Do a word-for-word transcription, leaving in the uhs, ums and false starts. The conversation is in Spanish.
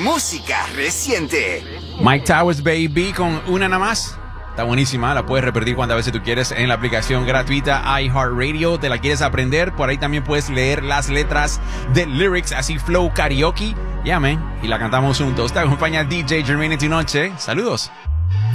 música reciente. Mike Towers, baby, con una nada más. Está buenísima, la puedes repetir cuantas veces tú quieres en la aplicación gratuita iHeartRadio. ¿Te la quieres aprender? Por ahí también puedes leer las letras de lyrics, así flow karaoke. Llamen y la cantamos juntos. Te acompaña D J Jermaine en tu noche. Saludos.